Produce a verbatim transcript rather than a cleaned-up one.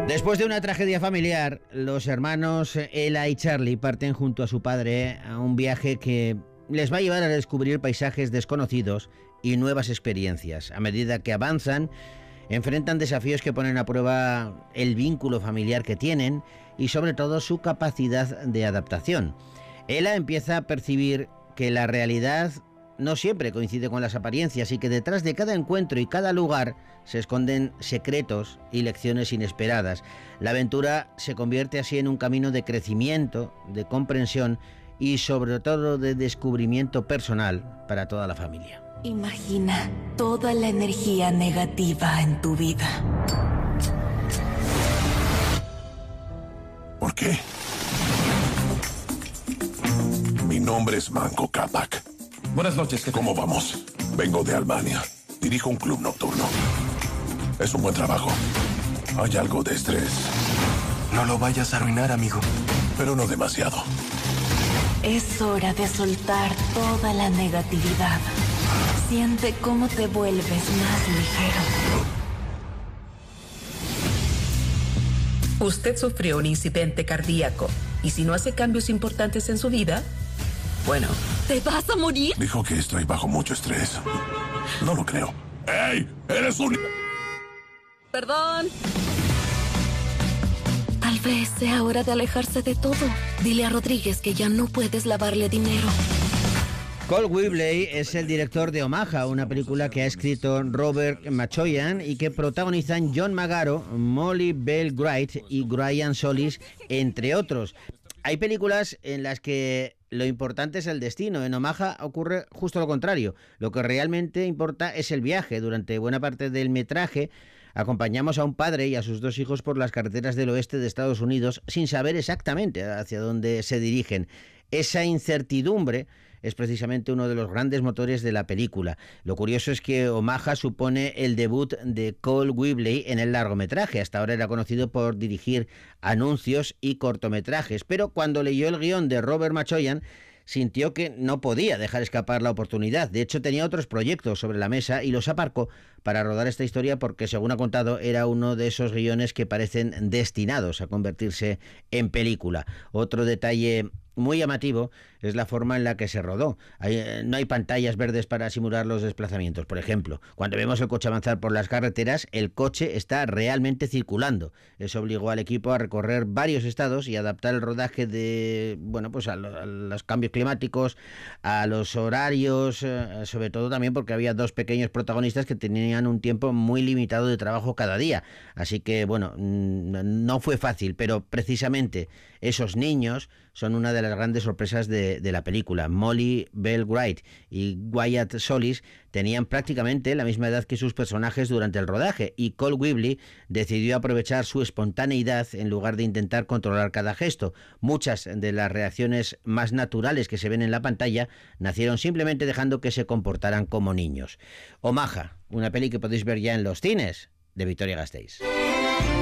Después de una tragedia familiar, los hermanos Ella y Charlie parten junto a su padre a un viaje que les va a llevar a descubrir paisajes desconocidos y nuevas experiencias. A medida que avanzan, enfrentan desafíos que ponen a prueba el vínculo familiar que tienen y sobre todo su capacidad de adaptación. Ella empieza a percibir que la realidad no siempre coincide con las apariencias y que detrás de cada encuentro y cada lugar se esconden secretos y lecciones inesperadas. La aventura se convierte así en un camino de crecimiento, de comprensión y sobre todo de descubrimiento personal para toda la familia. Imagina toda la energía negativa en tu vida. ¿Por qué? Mi nombre es Manco Cápac. Buenas noches, ¿qué tal? ¿Cómo vamos? Vengo de Albania. Dirijo un club nocturno. Es un buen trabajo. Hay algo de estrés. No lo vayas a arruinar, amigo. Pero no demasiado. Es hora de soltar toda la negatividad. Siente cómo te vuelves más ligero. Usted sufrió un incidente cardíaco. Y si no hace cambios importantes en su vida, bueno... ¿Te vas a morir? Dijo que estoy bajo mucho estrés. No lo creo. ¡Ey! ¡Eres un...! Perdón. Tal vez sea hora de alejarse de todo. Dile a Rodríguez que ya no puedes lavarle dinero. Cole Webley es el director de Omaha, una película que ha escrito Robert Machoyan y que protagonizan John Magaro, Molly Bell Wright y Brian Solis, entre otros. Hay películas en las que lo importante es el destino. En Omaha ocurre justo lo contrario. Lo que realmente importa es el viaje. Durante buena parte del metraje acompañamos a un padre y a sus dos hijos por las carreteras del oeste de Estados Unidos sin saber exactamente hacia dónde se dirigen. Esa incertidumbre es precisamente uno de los grandes motores de la película. Lo curioso es que Omaha supone el debut de Cole Webley en el largometraje. Hasta ahora era conocido por dirigir anuncios y cortometrajes, pero cuando leyó el guión de Robert Machoyan, sintió que no podía dejar escapar la oportunidad. De hecho, tenía otros proyectos sobre la mesa y los aparcó para rodar esta historia porque, según ha contado, era uno de esos guiones que parecen destinados a convertirse en película. Otro detalle muy llamativo es la forma en la que se rodó. Hay, no hay pantallas verdes para simular los desplazamientos. Por ejemplo, cuando vemos el coche avanzar por las carreteras, el coche está realmente circulando. Eso obligó al equipo a recorrer varios estados y adaptar el rodaje de, bueno, pues a, lo, a los cambios climáticos, a los horarios, eh, sobre todo también porque había dos pequeños protagonistas que tenían un tiempo muy limitado de trabajo cada día. Así que, bueno, no fue fácil, pero precisamente esos niños son una de las grandes sorpresas de, de la película. Molly Bell Wright y Wyatt Solis tenían prácticamente la misma edad que sus personajes durante el rodaje y Cole Webley decidió aprovechar su espontaneidad en lugar de intentar controlar cada gesto. Muchas de las reacciones más naturales que se ven en la pantalla nacieron simplemente dejando que se comportaran como niños. Omaha, una peli que podéis ver ya en los cines, de Vitoria Gasteiz.